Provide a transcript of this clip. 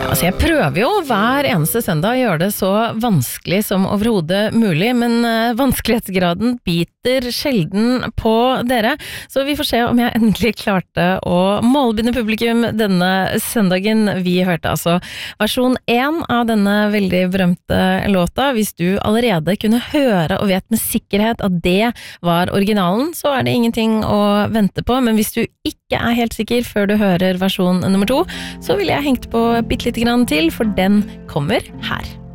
Altså jeg prøver jo hver eneste søndag å gjøre det så vanskelig som overhodet mulig, men vanskelighetsgraden biter sjelden på dere, så vi får se om jeg endelig klarte å målbinde publikum denne søndagen. Vi hørte altså versjon 1 av denne veldig berømte låta. Hvis du allerede kunne høre og vet med sikkerhet at det var originalen, så er det ingenting å vente på, men hvis du ikke er helt sikker før du hører versjon nummer 2, så ville jeg hengt på bitte litt grann til, for den kommer her.